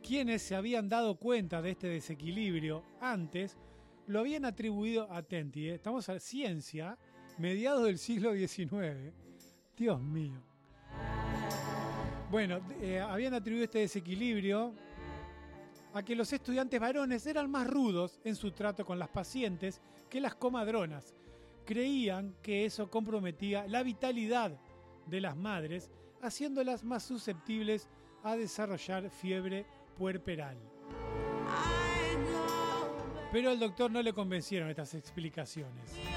Quienes se habían dado cuenta de este desequilibrio antes, lo habían atribuido, atenti, estamos a ciencia, mediados del siglo XIX. Dios mío. Bueno, habían atribuido este desequilibrio a que los estudiantes varones eran más rudos en su trato con las pacientes que las comadronas. Creían que eso comprometía la vitalidad de las madres, haciéndolas más susceptibles a desarrollar fiebre puerperal. Pero al doctor no le convencieron estas explicaciones.